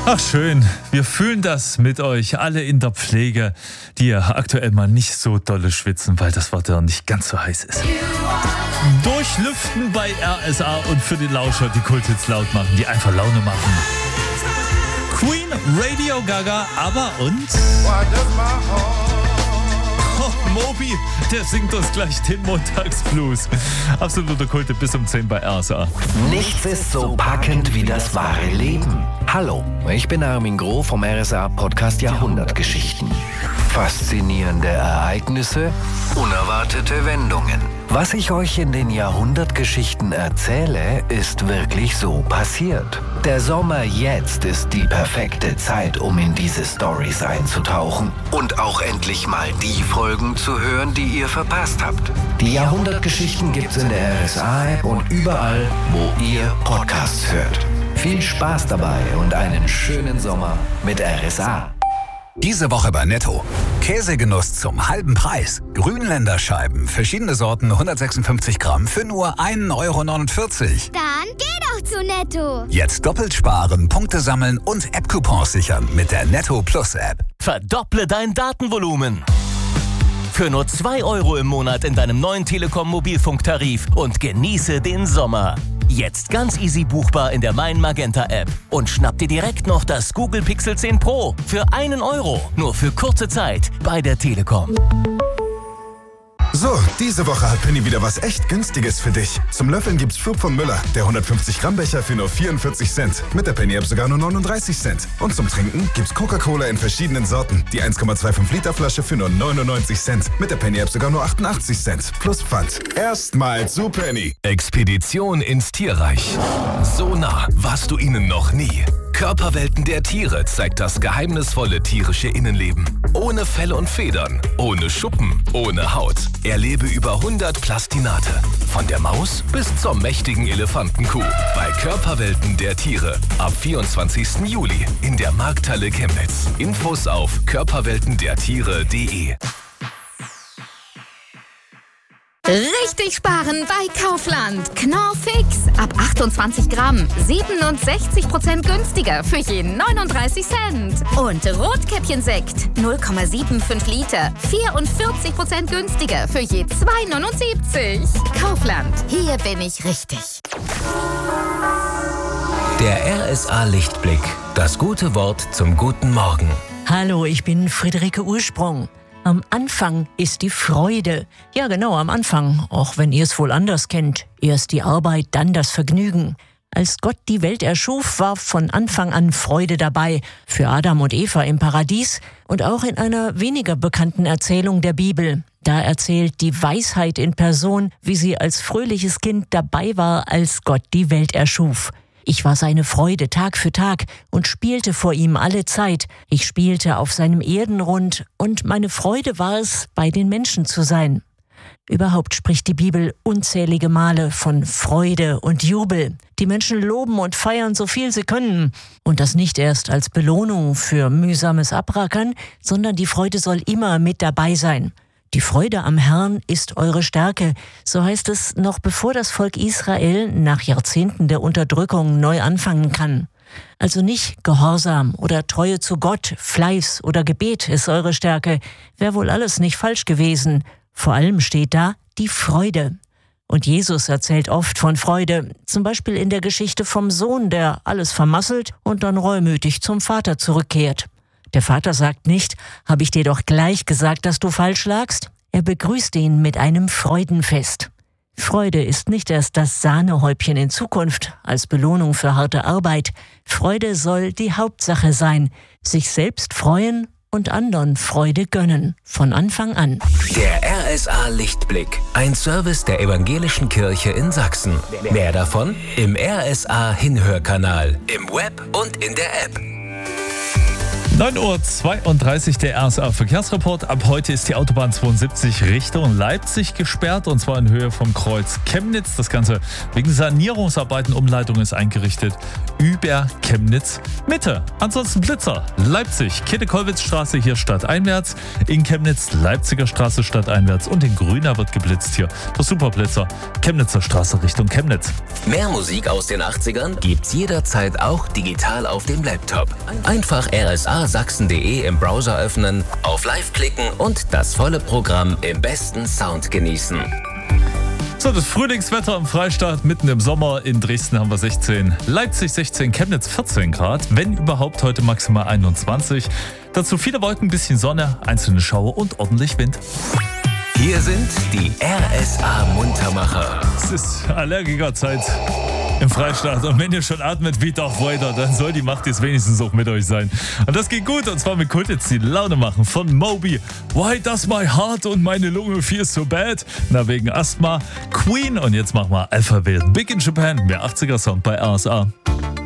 Ach schön, wir fühlen das mit euch alle in der Pflege, die ja aktuell mal nicht so dolle schwitzen, weil das Wetter nicht ganz so heiß ist. Durchlüften bei RSA und für die Lauscher die Kulthits laut machen, die einfach Laune machen. Queen, Radio Gaga, ABBA und... Moby, der singt uns gleich den Montagsblues. Absoluter Kulte bis um 10 bei RSA. Nichts ist so packend wie das wahre Leben. Hallo, ich bin Armin Groh vom RSA-Podcast Jahrhundertgeschichten. Faszinierende Ereignisse, unerwartete Wendungen. Was ich euch in den Jahrhundertgeschichten erzähle, ist wirklich so passiert. Der Sommer jetzt ist die perfekte Zeit, um in diese Storys einzutauchen und auch endlich mal die Folgen zu hören, die ihr verpasst habt. Die Jahrhundertgeschichten gibt's in der RSA-App und überall, wo ihr Podcasts hört. Viel Spaß dabei und einen schönen Sommer mit RSA. Diese Woche bei Netto. Käsegenuss zum halben Preis. Grünländerscheiben, verschiedene Sorten, 156 Gramm für nur 1,49 Euro. Dann geh doch zu Netto. Jetzt doppelt sparen, Punkte sammeln und App-Coupons sichern mit der Netto Plus App. Verdopple dein Datenvolumen. Für nur 2 Euro im Monat in deinem neuen Telekom-Mobilfunktarif und genieße den Sommer. Jetzt ganz easy buchbar in der Mein Magenta App. Und schnapp dir direkt noch das Google Pixel 10 Pro für 1 Euro. Nur für kurze Zeit bei der Telekom. So, diese Woche hat Penny wieder was echt Günstiges für dich. Zum Löffeln gibt's Schub von Müller, der 150 Gramm Becher für nur 44 Cent. Mit der Penny App sogar nur 39 Cent. Und zum Trinken gibt's Coca-Cola in verschiedenen Sorten. Die 1,25 Liter Flasche für nur 99 Cent. Mit der Penny App sogar nur 88 Cent. Plus Pfand. Erstmal zu Penny. Expedition ins Tierreich. So nah warst du ihnen noch nie. Körperwelten der Tiere zeigt das geheimnisvolle tierische Innenleben. Ohne Fell und Federn, ohne Schuppen, ohne Haut. Erlebe über 100 Plastinate. Von der Maus bis zur mächtigen Elefantenkuh. Bei Körperwelten der Tiere. Ab 24. Juli in der Markthalle Chemnitz. Infos auf körperweltendertiere.de. Richtig sparen bei Kaufland. Knorr Fix. Ab 28 Gramm. 67% günstiger für jeden 39 Cent. Und Rotkäppchensekt. 0,75 Liter. 44% günstiger für je 2,79. Kaufland. Hier bin ich richtig. Der RSA-Lichtblick. Das gute Wort zum guten Morgen. Hallo, ich bin Friederike Ursprung. Am Anfang ist die Freude. Ja, genau, am Anfang, auch wenn ihr es wohl anders kennt. Erst die Arbeit, dann das Vergnügen. Als Gott die Welt erschuf, war von Anfang an Freude dabei. Für Adam und Eva im Paradies und auch in einer weniger bekannten Erzählung der Bibel. Da erzählt die Weisheit in Person, wie sie als fröhliches Kind dabei war, als Gott die Welt erschuf. Ich war seine Freude Tag für Tag und spielte vor ihm alle Zeit. Ich spielte auf seinem Erdenrund und meine Freude war es, bei den Menschen zu sein. Überhaupt spricht die Bibel unzählige Male von Freude und Jubel. Die Menschen loben und feiern so viel sie können. Und das nicht erst als Belohnung für mühsames Abrackern, sondern die Freude soll immer mit dabei sein. Die Freude am Herrn ist eure Stärke, so heißt es noch bevor das Volk Israel nach Jahrzehnten der Unterdrückung neu anfangen kann. Also nicht Gehorsam oder Treue zu Gott, Fleiß oder Gebet ist eure Stärke, wäre wohl alles nicht falsch gewesen. Vor allem steht da die Freude. Und Jesus erzählt oft von Freude, zum Beispiel in der Geschichte vom Sohn, der alles vermasselt und dann reumütig zum Vater zurückkehrt. Der Vater sagt nicht, habe ich dir doch gleich gesagt, dass du falsch lagst? Er begrüßt ihn mit einem Freudenfest. Freude ist nicht erst das Sahnehäubchen in Zukunft als Belohnung für harte Arbeit. Freude soll die Hauptsache sein. Sich selbst freuen und anderen Freude gönnen. Von Anfang an. Der RSA-Lichtblick. Ein Service der Evangelischen Kirche in Sachsen. Mehr davon im RSA-Hinhörkanal, im Web und in der App. 9:32 Uhr der RSA-Verkehrsreport. Ab heute ist die Autobahn 72 Richtung Leipzig gesperrt und zwar in Höhe vom Kreuz Chemnitz. Das Ganze wegen Sanierungsarbeiten. Umleitung ist eingerichtet über Chemnitz Mitte. Ansonsten Blitzer. Leipzig, Käthe-Kollwitz-Straße hier stadteinwärts. In Chemnitz Leipziger Straße stadteinwärts und in Grüner wird geblitzt hier. Der Superblitzer Chemnitzer Straße Richtung Chemnitz. Mehr Musik aus den 80ern gibt's jederzeit auch digital auf dem Laptop. Einfach rsasachsen.de im Browser öffnen, auf Live klicken und das volle Programm im besten Sound genießen. So, das Frühlingswetter im Freistaat mitten im Sommer. In Dresden haben wir 16, Leipzig 16, Chemnitz 14 Grad. Wenn überhaupt heute maximal 21. Dazu viele Wolken, ein bisschen Sonne, einzelne Schauer und ordentlich Wind. Hier sind die RSA-Muntermacher. Es ist Allergikerzeit im Freistaat. Und wenn ihr schon atmet wie Darth Vader, dann soll die Macht jetzt wenigstens auch mit euch sein. Und das geht gut, und zwar mit Kult jetzt die Laune machen von Moby. Why does my heart und meine Lunge feel so bad? Na, wegen Asthma. Queen. Und jetzt machen wir Alphabet. Big in Japan. Mehr 80er Sound bei RSA.